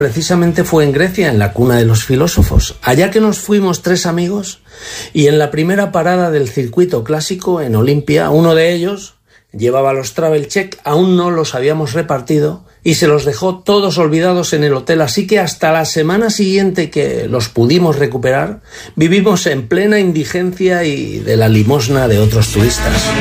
Precisamente fue en Grecia, en la cuna de los filósofos, allá que nos fuimos 3 amigos y en la primera parada del circuito clásico en Olimpia, uno de ellos llevaba los travel check, aún no los habíamos repartido y se los dejó todos olvidados en el hotel, así que hasta la semana siguiente que los pudimos recuperar, vivimos en plena indigencia y de la limosna de otros turistas.